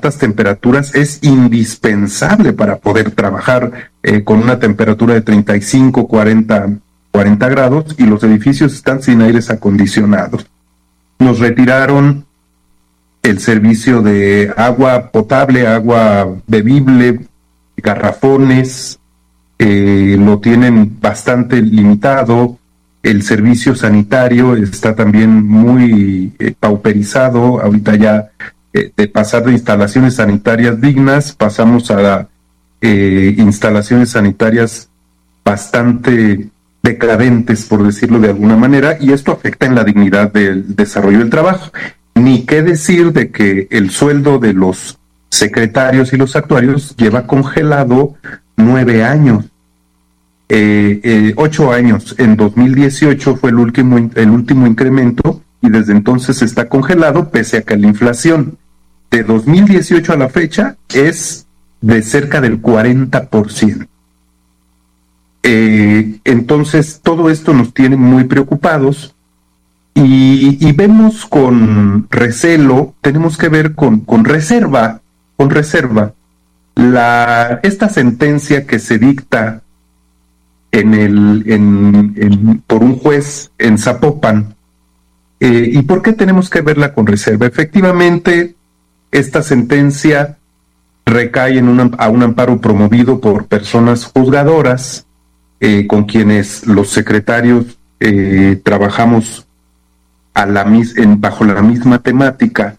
altas temperaturas es indispensable para poder trabajar con una temperatura de 35, 40 grados, y los edificios están sin aires acondicionados. Nos retiraron el servicio de agua potable, agua bebible, garrafones, lo tienen bastante limitado. El servicio sanitario está también muy pauperizado. Ahorita ya de pasar de instalaciones sanitarias dignas pasamos a instalaciones sanitarias bastante decadentes, por decirlo de alguna manera, y esto afecta en la dignidad del desarrollo del trabajo. Ni qué decir de que el sueldo de los secretarios y los actuarios lleva congelado 9 años. 8 años. En 2018 fue el último incremento, y desde entonces está congelado, pese a que la inflación de 2018 a la fecha es de cerca del 40%. Entonces todo esto nos tiene muy preocupados, y vemos con recelo, tenemos que ver con reserva esta sentencia que se dicta por un juez en Zapopan. ¿Y por qué tenemos que verla con reserva? Efectivamente, esta sentencia recae a un amparo promovido por personas juzgadoras, con quienes los secretarios trabajamos bajo la misma temática,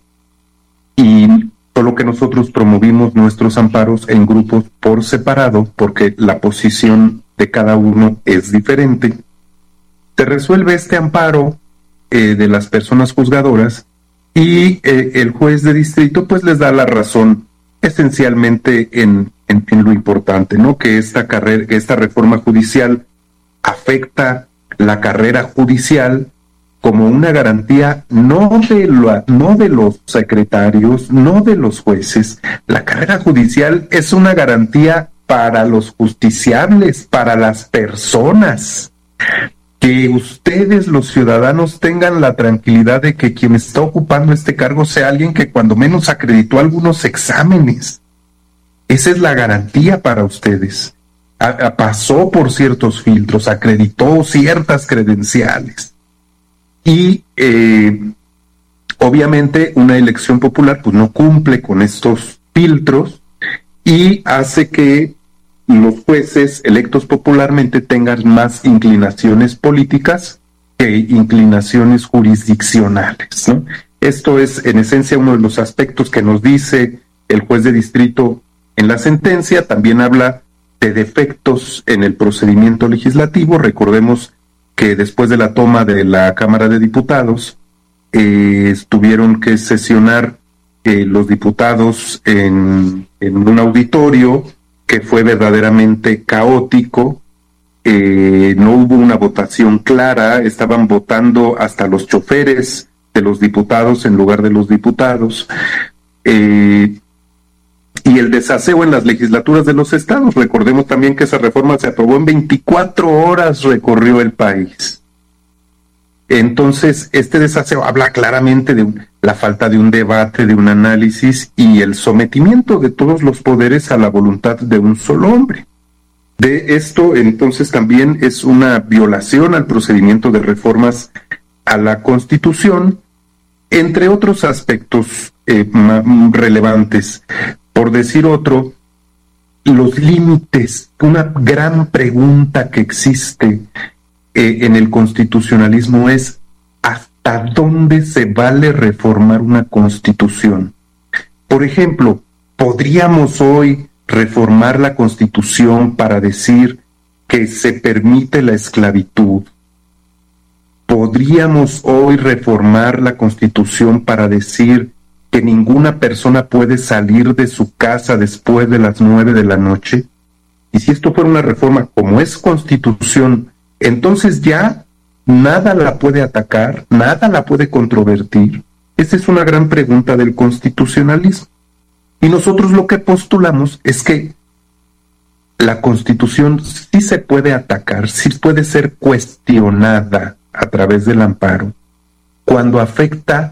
y solo que nosotros promovimos nuestros amparos en grupos por separado, porque la posición de cada uno es diferente. Se resuelve este amparo de las personas juzgadoras, y el juez de distrito pues les da la razón esencialmente en lo importante, ¿no? Que esta reforma judicial afecta la carrera judicial como una garantía no de los secretarios, no de los jueces. La carrera judicial es una garantía para los justiciables, para las personas. Que ustedes, los ciudadanos, tengan la tranquilidad de que quien está ocupando este cargo sea alguien que cuando menos acreditó algunos exámenes. Esa es la garantía para ustedes. Pasó por ciertos filtros, acreditó ciertas credenciales. Y obviamente una elección popular pues no cumple con estos filtros, y hace que los jueces electos popularmente tengan más inclinaciones políticas que inclinaciones jurisdiccionales, ¿no? Esto es en esencia uno de los aspectos que nos dice el juez de distrito en la sentencia. También habla de defectos en el procedimiento legislativo. Recordemos que después de la toma de la Cámara de Diputados, tuvieron que sesionar los diputados en un auditorio que fue verdaderamente caótico. No hubo una votación clara, estaban votando hasta los choferes de los diputados en lugar de los diputados. Y el desaseo en las legislaturas de los estados. Recordemos también que esa reforma se aprobó en 24 horas, recorrió el país. Entonces, este desaseo habla claramente de la falta de un debate, de un análisis, y el sometimiento de todos los poderes a la voluntad de un solo hombre. De esto, entonces, también es una violación al procedimiento de reformas a la Constitución, entre otros aspectos relevantes. Por decir otro, los límites. Una gran pregunta que existe en el constitucionalismo es ¿hasta dónde se vale reformar una constitución? Por ejemplo, ¿podríamos hoy reformar la Constitución para decir que se permite la esclavitud? ¿Podríamos hoy reformar la Constitución para decir que ninguna persona puede salir de su casa después de las 9 de la noche? Y si esto fuera una reforma como es Constitución, entonces ya nada la puede atacar, nada la puede controvertir. Esa es una gran pregunta del constitucionalismo. Y nosotros lo que postulamos es que la Constitución sí se puede atacar, sí puede ser cuestionada a través del amparo, cuando afecta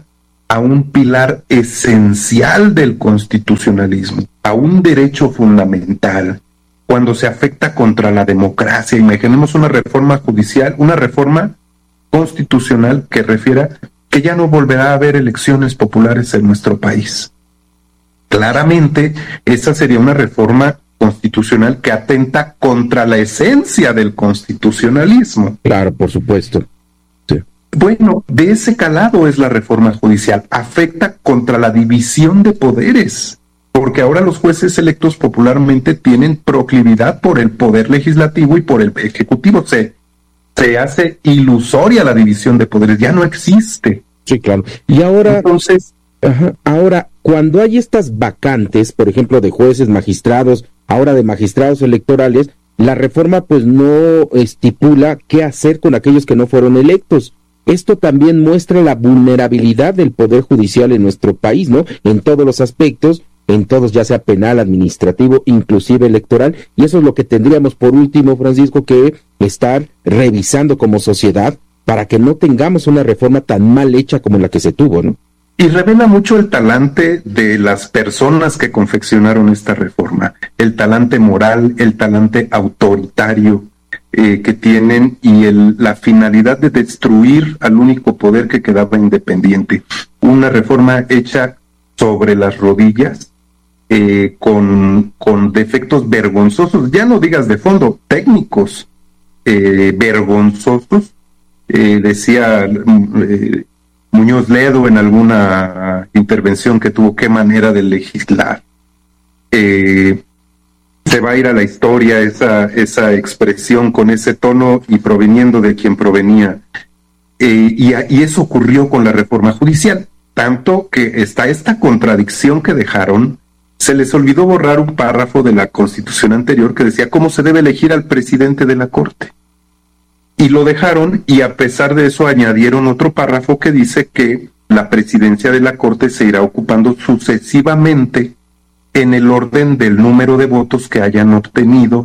a un pilar esencial del constitucionalismo, a un derecho fundamental, cuando se afecta contra la democracia. Imaginemos una reforma judicial, una reforma constitucional que refiera que ya no volverá a haber elecciones populares en nuestro país. Claramente, esa sería una reforma constitucional que atenta contra la esencia del constitucionalismo. Claro, por supuesto. Sí. Bueno, de ese calado es la reforma judicial. Afecta contra la división de poderes, porque ahora los jueces electos popularmente tienen proclividad por el poder legislativo y por el ejecutivo. Se hace ilusoria la división de poderes, ya no existe. Sí, claro. Y ahora, entonces, ahora, cuando hay estas vacantes, por ejemplo, de jueces, magistrados, ahora de magistrados electorales, la reforma pues no estipula qué hacer con aquellos que no fueron electos. Esto también muestra la vulnerabilidad del Poder Judicial en nuestro país, ¿no? En todos los aspectos, en todos, ya sea penal, administrativo, inclusive electoral, y eso es lo que tendríamos por último, Francisco, que estar revisando como sociedad para que no tengamos una reforma tan mal hecha como la que se tuvo, ¿no? Y revela mucho el talante de las personas que confeccionaron esta reforma, el talante moral, el talante autoritario que tienen y la finalidad de destruir al único poder que quedaba independiente. Una reforma hecha sobre las rodillas, con defectos vergonzosos, ya no digas de fondo, técnicos vergonzosos. Decía Muñoz Ledo en alguna intervención que tuvo, qué manera de legislar. Se va a ir a la historia esa expresión con ese tono y proveniendo de quien provenía. Y eso ocurrió con la reforma judicial, tanto que está esta contradicción que dejaron. Se les olvidó borrar un párrafo de la Constitución anterior que decía cómo se debe elegir al presidente de la Corte. Y lo dejaron, y a pesar de eso añadieron otro párrafo que dice que la presidencia de la Corte se irá ocupando sucesivamente en el orden del número de votos que hayan obtenido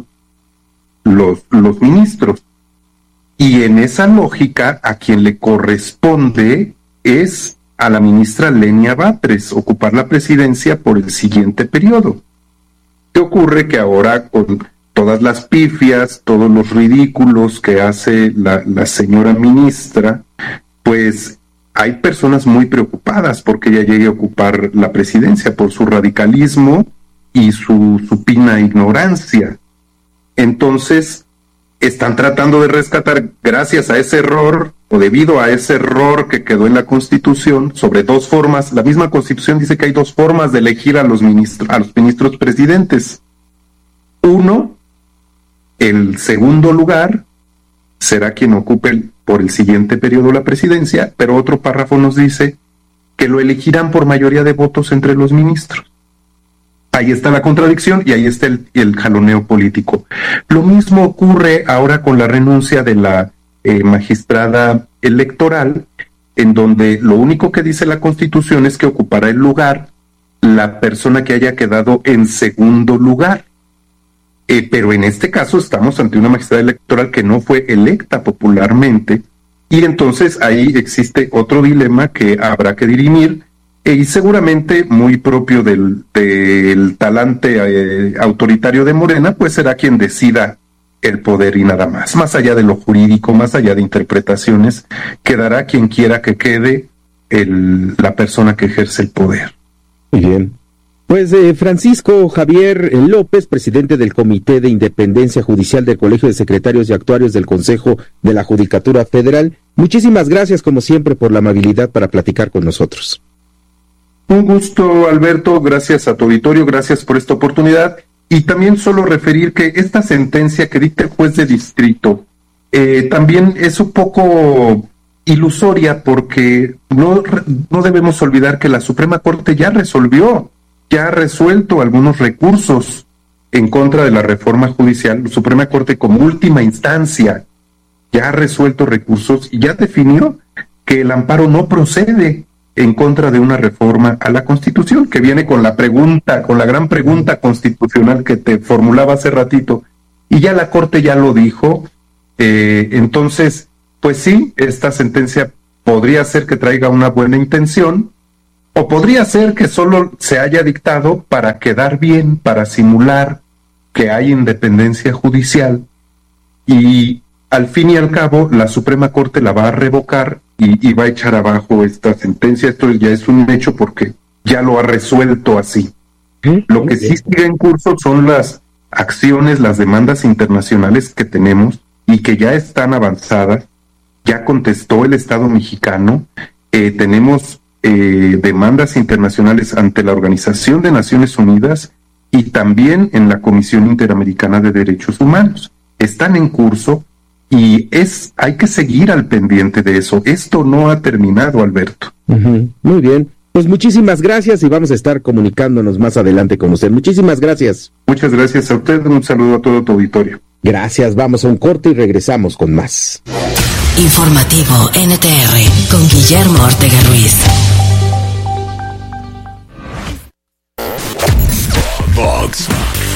los ministros. Y en esa lógica, a quien le corresponde es a la ministra Lenia Batres ocupar la presidencia por el siguiente periodo. ¿Qué ocurre? Que ahora, con todas las pifias, todos los ridículos que hace la señora ministra, pues hay personas muy preocupadas porque ella llegue a ocupar la presidencia por su radicalismo y su supina ignorancia. Entonces, están tratando de rescatar, gracias a ese error, o debido a ese error que quedó en la Constitución, sobre dos formas. La misma Constitución dice que hay dos formas de elegir a los ministros presidentes. Uno, el segundo lugar será quien ocupe por el siguiente periodo la presidencia, pero otro párrafo nos dice que lo elegirán por mayoría de votos entre los ministros. Ahí está la contradicción y ahí está el jaloneo político. Lo mismo ocurre ahora con la renuncia de la magistrada electoral, en donde lo único que dice la Constitución es que ocupará el lugar la persona que haya quedado en segundo lugar. Pero en este caso estamos ante una magistrada electoral que no fue electa popularmente, y entonces ahí existe otro dilema que habrá que dirimir, y seguramente muy propio del talante autoritario de Morena, pues será quien decida el poder y nada más. Más allá de lo jurídico, más allá de interpretaciones, quedará quien quiera que quede la persona que ejerce el poder. Muy bien. Pues Francisco Javier López, presidente del Comité de Independencia Judicial del Colegio de Secretarios y Actuarios del Consejo de la Judicatura Federal, muchísimas gracias como siempre por la amabilidad para platicar con nosotros. Un gusto, Alberto, gracias a tu auditorio, gracias por esta oportunidad, y también solo referir que esta sentencia que dicta el juez de distrito también es un poco ilusoria, porque no debemos olvidar que la Suprema Corte ya ha resuelto algunos recursos en contra de la reforma judicial. La Suprema Corte, como última instancia, ya ha resuelto recursos y ya definió que el amparo no procede en contra de una reforma a la Constitución, que viene con la gran pregunta constitucional que te formulaba hace ratito, y ya la Corte ya lo dijo. Entonces, pues sí, esta sentencia podría ser que traiga una buena intención, O podría ser que solo se haya dictado para quedar bien, para simular que hay independencia judicial, y al fin y al cabo la Suprema Corte la va a revocar y va a echar abajo esta sentencia. Esto ya es un hecho porque ya lo ha resuelto así. Lo que sí sigue en curso son las acciones, las demandas internacionales que tenemos y que ya están avanzadas. Ya contestó el Estado mexicano. Tenemos demandas internacionales ante la Organización de Naciones Unidas y también en la Comisión Interamericana de Derechos Humanos. Están en curso y hay que seguir al pendiente de eso. Esto no ha terminado, Alberto. Muy bien. Pues muchísimas gracias y vamos a estar comunicándonos más adelante con usted. Muchísimas gracias. Muchas gracias a usted. Un saludo a todo tu auditorio. Gracias. Vamos a un corte y regresamos con más. Informativo NTR con Guillermo Ortega Ruiz. Vox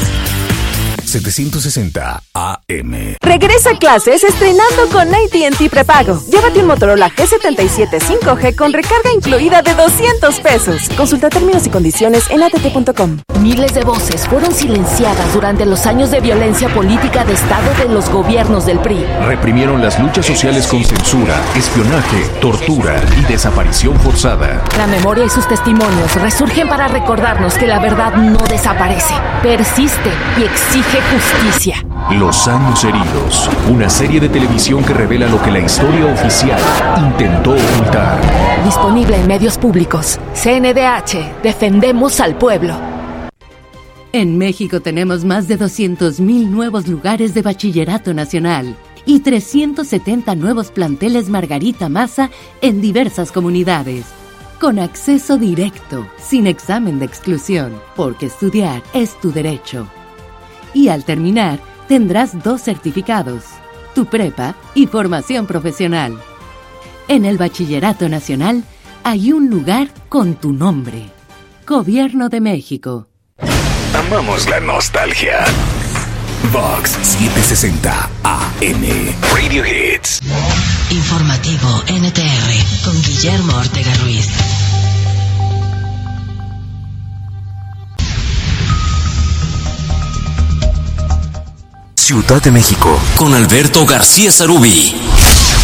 760 AM. Regresa a clases estrenando con AT&T Prepago. Llévate un Motorola G77 5G con recarga incluida de $200. Consulta términos y condiciones en att.com. Miles de voces fueron silenciadas durante los años de violencia política de Estado de los gobiernos del PRI. Reprimieron las luchas sociales con censura, espionaje, tortura y desaparición forzada. La memoria y sus testimonios resurgen para recordarnos que la verdad no desaparece, persiste y exige justicia. Los años heridos, una serie de televisión que revela lo que la historia oficial intentó ocultar. Disponible en medios públicos. CNDH, defendemos al pueblo. En México tenemos más de 200,000 nuevos lugares de bachillerato nacional y 370 nuevos planteles Margarita Maza en diversas comunidades. Con acceso directo, sin examen de exclusión, porque estudiar es tu derecho. Y al terminar, tendrás 2 certificados, tu prepa y formación profesional. En el Bachillerato Nacional hay un lugar con tu nombre. Gobierno de México. Amamos la nostalgia. Vox 760 AM. Radio Hits. Informativo NTR con Guillermo Ortega Ruiz. Ciudad de México, con Alberto García Sarubi.